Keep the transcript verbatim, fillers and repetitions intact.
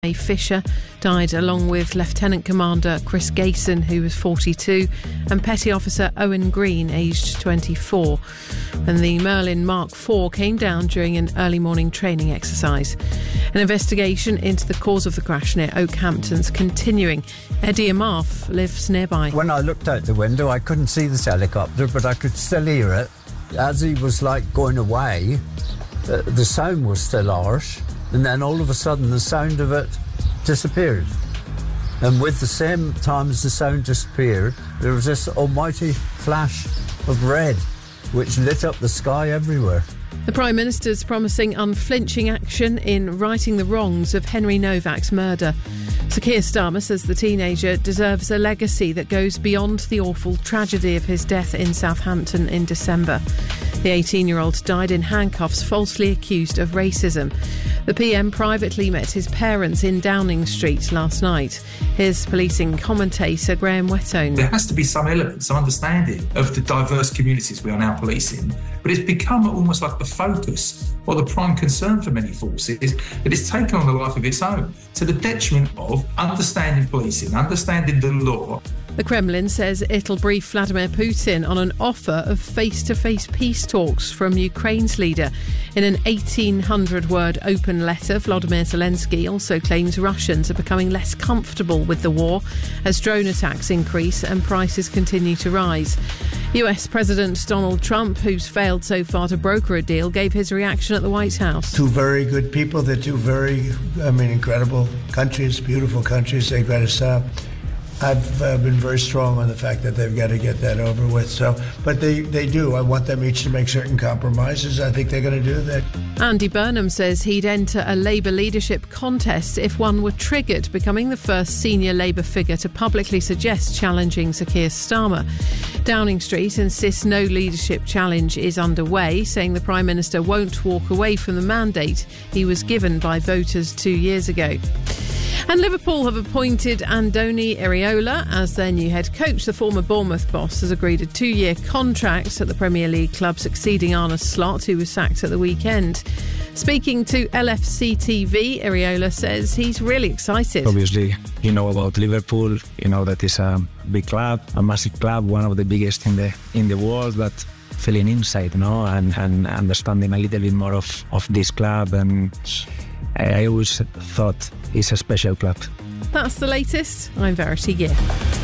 Fisher died along with Lieutenant Commander Chris Gayson, who was forty-two, and Petty Officer Owen Green, aged twenty-four. And the Merlin Mark four came down during an early morning training exercise. An investigation into the cause of the crash near Oakhampton's continuing. Eddie Amarth lives nearby. When I looked out the window, I couldn't see this helicopter, but I could still hear it. As he was like going away, uh, the sound was still harsh. And then all of a sudden the sound of it disappeared. And with the same time as the sound disappeared, there was this almighty flash of red which lit up the sky everywhere. The Prime Minister's promising unflinching action in righting the wrongs of Henry Novak's murder. Sir Keir Starmer says the teenager deserves a legacy that goes beyond the awful tragedy of his death in Southampton in December. The eighteen-year-old died in handcuffs, falsely accused of racism. The P M privately met his parents in Downing Street last night. Here's policing commentator Graham Whettone. There has to be some element, some understanding of the diverse communities we are now policing, but it's become almost like the focus or the prime concern for many forces that it's taken on a life of its own, to the detriment of understanding policing, understanding the law. The Kremlin says it'll brief Vladimir Putin on an offer of face-to-face peace talks from Ukraine's leader. In an eighteen hundred word open letter, Volodymyr Zelensky also claims Russians are becoming less comfortable with the war as drone attacks increase and prices continue to rise. U S President Donald Trump, who's failed so far to broker a deal, gave his reaction at the White House. Two very good people, they're two very, I mean, incredible countries, beautiful countries. They've got to stop. I've uh, been very strong on the fact that they've got to get that over with. So, but they, they do. I want them each to make certain compromises. I think they're going to do that. Andy Burnham says he'd enter a Labour leadership contest if one were triggered, becoming the first senior Labour figure to publicly suggest challenging Sir Keir Starmer. Downing Street insists no leadership challenge is underway, saying the Prime Minister won't walk away from the mandate he was given by voters two years ago. And Liverpool have appointed Andoni Iraola as their new head coach. The former Bournemouth boss has agreed a two-year contract at the Premier League club, succeeding Arne Slot, who was sacked at the weekend. Speaking to L F C T V, Iraola says he's really excited. Obviously, you know about Liverpool. You know that it's a big club, a massive club, one of the biggest in the in the world. But feeling inside, no, and, and understanding a little bit more of, of this club, and I always thought it's a special club. That's the latest. I'm Verity Gear.